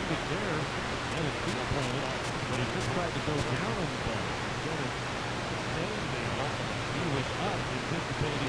perfect there. Had his feet planted, but he just tried to go down on the ball. Instead of staying there, he was up, anticipating